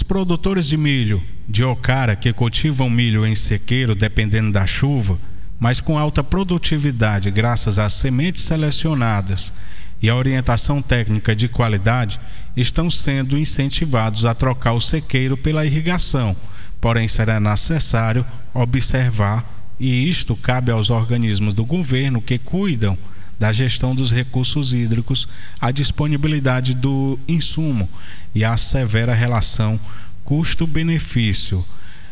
produtores de milho de Ocara que cultivam milho em sequeiro dependendo da chuva, mas com alta produtividade graças às sementes selecionadas e à orientação técnica de qualidade, estão sendo incentivados a trocar o sequeiro pela irrigação. Porém, será necessário observar, e isto cabe aos organismos do governo que cuidam da gestão dos recursos hídricos, a disponibilidade do insumo e a severa relação custo-benefício.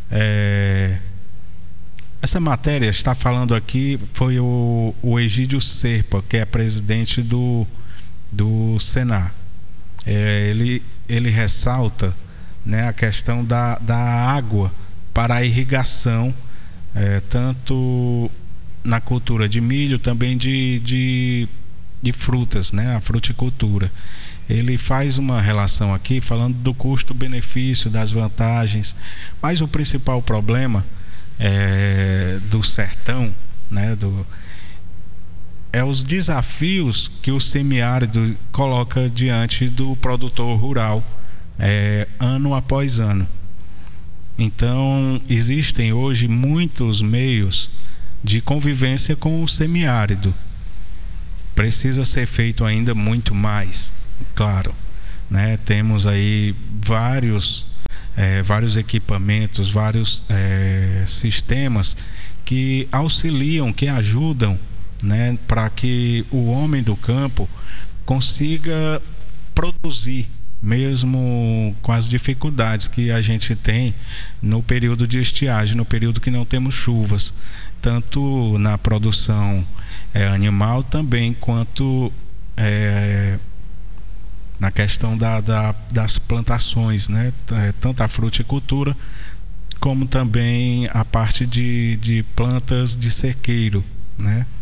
Essa matéria está falando aqui, foi o Egídio Serpa, que é presidente do Senar. Ele ressalta, né, a questão da água para a irrigação, tanto na cultura de milho, também de frutas, né, a fruticultura. Ele faz uma relação aqui falando do custo-benefício, das vantagens, mas o principal problema do sertão, né, é os desafios que o semiárido coloca diante do produtor rural, ano após ano. Então, existem hoje muitos meios de convivência com o semiárido. Precisa ser feito ainda muito mais, claro, né? Temos aí vários equipamentos, vários sistemas que auxiliam, que ajudam, né, para que o homem do campo consiga produzir, mesmo com as dificuldades que a gente tem no período de estiagem, no período que não temos chuvas, tanto na produção animal também, quanto na questão das plantações, né? Tanto a fruticultura como também a parte de plantas de sequeiro, né?